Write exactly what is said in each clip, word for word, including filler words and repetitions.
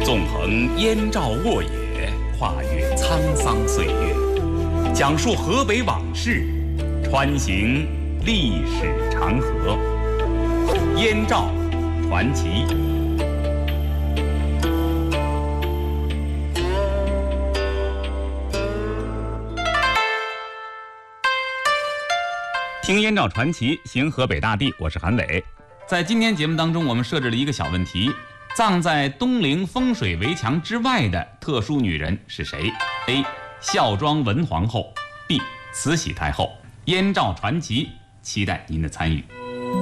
纵横燕赵沃野，跨越沧桑岁月，讲述河北往事，穿行历史长河。燕赵传奇。听燕赵传奇，行河北大地，我是韩伟。在今天节目当中，我们设置了一个小问题：葬在东陵风水围墙之外的特殊女人是谁 ？A. 孝庄文皇后 B. 慈禧太后。燕赵传奇，期待您的参与。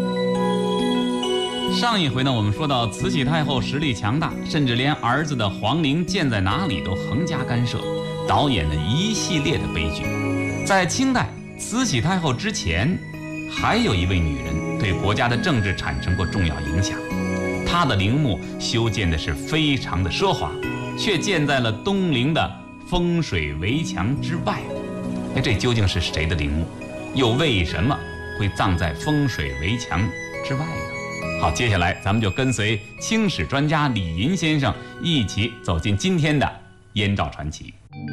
上一回呢，我们说到慈禧太后实力强大，甚至连儿子的皇陵建在哪里都横加干涉，导演了一系列的悲剧。在清代，慈禧太后之前，还有一位女人对国家的政治产生过重要影响。她的陵墓修建的是非常的奢华，却建在了东陵的风水围墙之外。哎，这究竟是谁的陵墓？又为什么会葬在风水围墙之外呢？好，接下来咱们就跟随清史专家李银先生一起走进今天的燕赵传奇。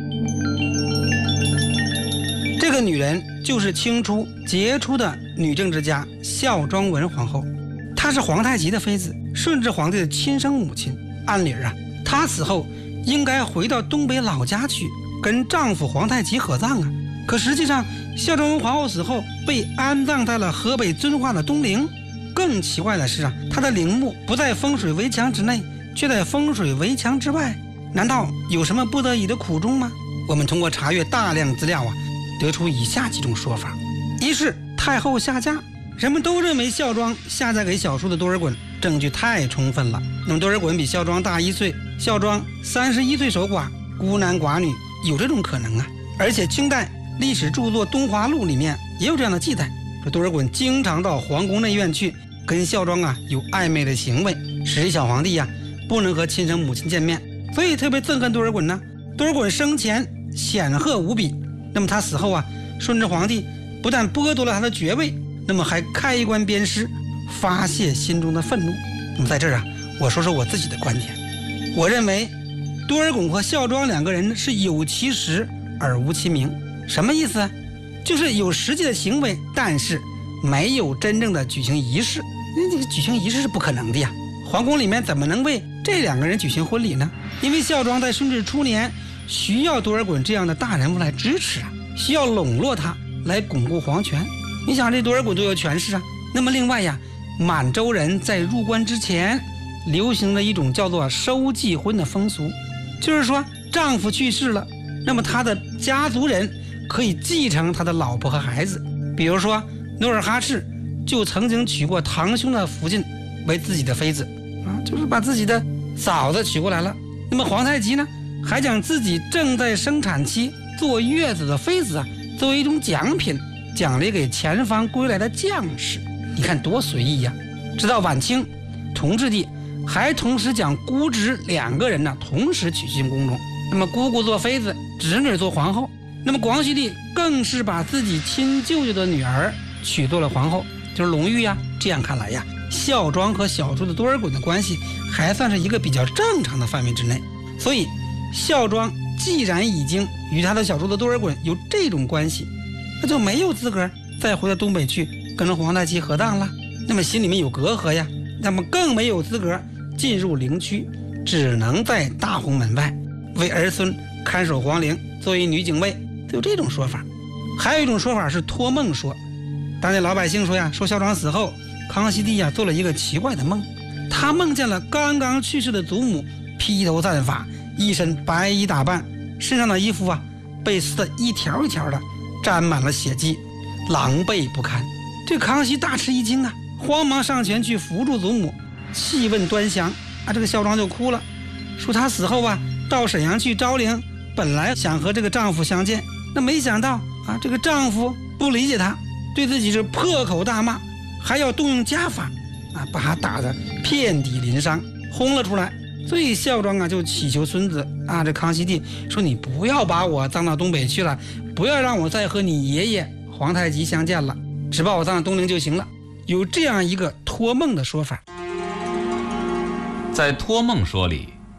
这个女人就是清初杰出的女政治家孝庄文皇后，她是皇太极的妃子，顺治皇帝的亲生母亲。按理啊，她死后应该回到东北老家去，跟丈夫皇太极合葬啊。可实际上，孝庄文皇后死后被安葬在了河北遵化的东陵。更奇怪的是啊，她的陵墓不在风水围墙之内，却在风水围墙之外。难道有什么不得已的苦衷吗？我们通过查阅大量资料啊，得出以下几种说法：一是太后下嫁，人们都认为孝庄下嫁给小叔的多尔衮，证据太充分了。那么多尔衮比孝庄大一岁，孝庄三十一岁守寡，孤男寡女，有这种可能啊。而且清代历史著作《东华录》里面也有这样的记载，说多尔衮经常到皇宫内院去，跟孝庄啊有暧昧的行为，使小皇帝呀、啊、不能和亲生母亲见面，所以特别憎恨多尔衮呢。多尔衮生前显赫无比，那么他死后啊，顺治皇帝不但剥夺了他的爵位，那么还开棺鞭尸，发泄心中的愤怒。那么在这儿啊，我说说我自己的观点。我认为多尔衮和孝庄两个人是有其实而无其名。什么意思啊？就是有实际的行为，但是没有真正的举行仪式。那这个举行仪式是不可能的呀，皇宫里面怎么能为这两个人举行婚礼呢？因为孝庄在顺治初年需要多尔衮这样的大人物来支持啊，需要笼络他来巩固皇权。你想这多尔衮多有权势啊。那么另外呀，满洲人在入关之前流行了一种叫做收继婚的风俗，就是说丈夫去世了，那么他的家族人可以继承他的老婆和孩子。比如说努尔哈赤就曾经娶过堂兄的福晋为自己的妃子啊，就是把自己的嫂子娶过来了。那么皇太极呢，还将自己正在生产期坐月子的妃子啊，作为一种奖品奖励给前方归来的将士。你看多随意呀、啊！直到晚清，同治帝还同时将姑侄两个人呢同时娶进宫中，那么姑姑做妃子，侄女做皇后。那么广熙帝更是把自己亲舅舅的女儿娶做了皇后，就是隆裕呀。这样看来呀，孝庄和小叔的多尔衮的关系还算是一个比较正常的范围之内。所以孝庄既然已经与他的小叔的多尔衮有这种关系，那就没有资格再回到东北去跟皇太极合葬了，那么心里面有隔阂呀，那么更没有资格进入陵区，只能在大红门外为儿孙看守皇陵，作为女警卫。有这种说法。还有一种说法是托梦说，当地老百姓说呀，说孝庄死后，康熙帝呀做了一个奇怪的梦，他梦见了刚刚去世的祖母披头散发，一身白衣打扮，身上的衣服啊被撕得一条一条的，沾满了血迹，狼狈不堪。这康熙大吃一惊啊，慌忙上前去扶住祖母，细问端详啊，这个孝庄就哭了，说她死后啊到沈阳去招灵，本来想和这个丈夫相见，那没想到啊这个丈夫不理解她，对自己是破口大骂，还要动用家法啊把她打得遍体鳞伤，轰了出来。所以孝庄啊就祈求孙子啊，这康熙帝说，你不要把我葬到东北去了，不要让我再和你爷爷皇太极相见了，只把我葬到东陵就行了。有这样一个托梦的说法。 在托梦说里，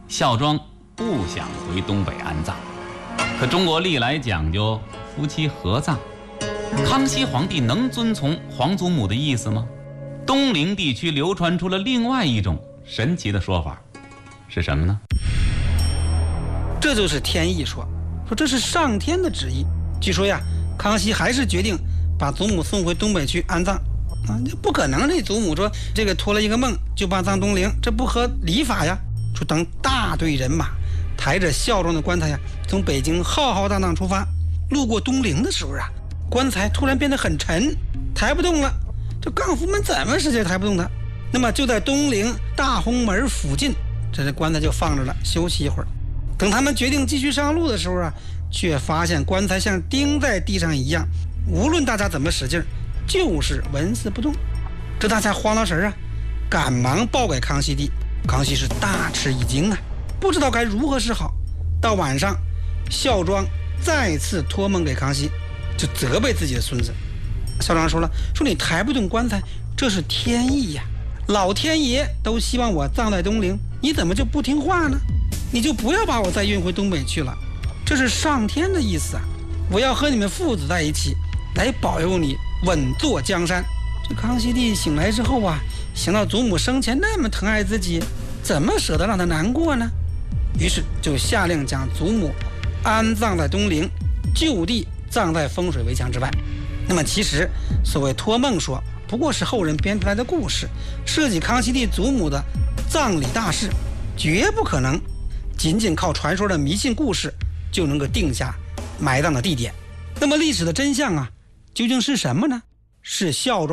孝庄不想回东北安葬。可中国历来讲究夫妻合葬，康熙皇帝能遵从皇祖母的意思吗？东陵地区流传出了另外一种神奇的说法，是什么呢？ 这就是天意说，说这是上天的旨意。据说呀，康熙还是决定把祖母送回东北去安葬啊，不可能这祖母说这个托了一个梦就把葬东陵，这不合礼法呀。说等大队人马抬着孝庄的棺材呀，从北京浩浩荡荡出发，路过东陵的时候啊，棺材突然变得很沉，抬不动了。这杠夫们怎么使劲抬不动它？那么就在东陵大红门附近，这这棺材就放着了，休息一会儿。等他们决定继续上路的时候啊，却发现棺材像钉在地上一样，无论大家怎么使劲，就是纹丝不动。这大家慌了神啊，赶忙报给康熙帝。康熙是大吃一惊啊，不知道该如何是好。到晚上，孝庄再次托梦给康熙，就责备自己的孙子。孝庄说了，说你抬不动棺材，这是天意呀，老天爷都希望我葬在东陵，你怎么就不听话呢？你就不要把我再运回东北去了，这是上天的意思啊！我要和你们父子在一起，来保佑你稳坐江山。这康熙帝醒来之后啊，想到祖母生前那么疼爱自己，怎么舍得让他难过呢？于是就下令将祖母安葬在东陵，就地葬在风水围墙之外。那么其实所谓托梦说，不过是后人编出来的故事，涉及康熙帝祖母的葬礼大事，绝不可能仅仅靠传说的迷信故事就能够定下埋葬的地点。那么历史的真相啊，究竟是什么呢？是孝庄